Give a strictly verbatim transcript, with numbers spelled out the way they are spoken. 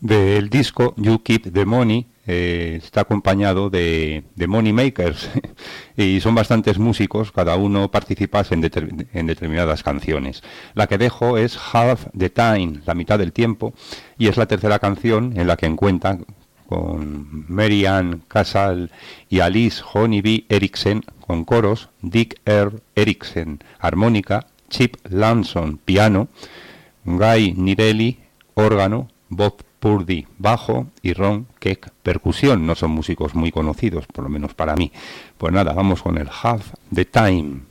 del disco You Keep the Money. Eh, está acompañado de, de Money Makers y son bastantes músicos, cada uno participa en, deter, en determinadas canciones. La que dejo es Half the Time, la mitad del tiempo, y es la tercera canción en la que encuentran con Mary Ann Casal y Alice Honeybee Erickson con coros, Dick R. Erickson armónica, Chip Lamson piano, Guy Nirelli órgano, Bob Purdy bajo y Ron Keck percusión. No son músicos muy conocidos, por lo menos para mí. Pues nada, vamos con el Half the Time.